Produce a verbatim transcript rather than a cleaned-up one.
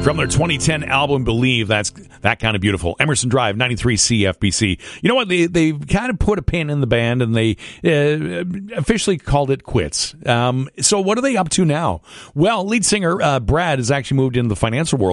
From their twenty ten album, Believe, that's that kind of beautiful. Emerson Drive, ninety-three C F B C. You know what? They they kind of put a pin in the band, and they uh, officially called it quits. Um, so what are they up to now? Well, lead singer uh, Brad has actually moved into the financial world.